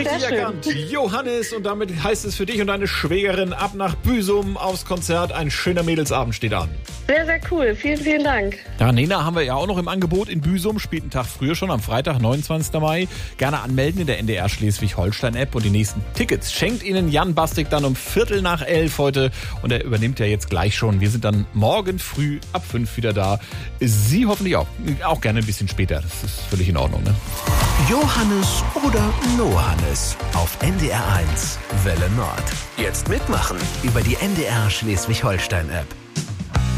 richtig erkannt. Johannes, und damit heißt es für dich und deine Schwägerin ab nach Büsum aufs Konzert. Ein schöner Mädelsabend steht an. Sehr, sehr cool. Vielen, vielen Dank. Ja, Nena haben wir ja auch noch im Angebot in Büsum. Spielt einen Tag früher schon, am Freitag, 29. Mai. Gerne anmelden in der NDR Schleswig-Holstein-App. Und die nächsten Tickets schenkt Ihnen Jan Bastik dann um 11:15 heute. Und er übernimmt ja jetzt gleich schon. Wir sind dann morgen früh ab 5 wieder da. Sie hoffentlich auch. Auch gerne ein bisschen später. Das ist völlig in Ordnung, ne? Johannes oder Nohannes auf NDR 1 Welle Nord. Jetzt mitmachen über die NDR Schleswig-Holstein-App.